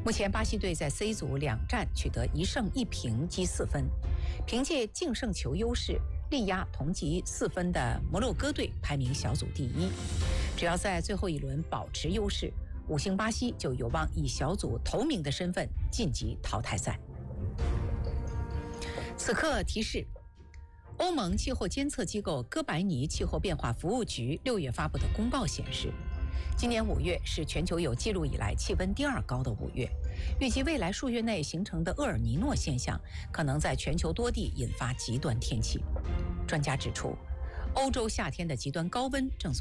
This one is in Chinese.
目前巴西队在 C 组2战取得1胜1平积4分，凭借净胜球优势力压同积4分的摩洛哥队，排名小组第1。只要在最后一轮保持优势，5星巴西就有望以小组头名的身份晋级淘汰赛。此刻提示：欧盟气候监测机构哥白尼气候变化服务局6月发布的公报显示，今年5月是全球有记录以来气温第2高的5月，预计未来数月内形成的厄尔尼诺现象可能在全球多地引发极端天气。专家指出，欧洲夏天的极端高温正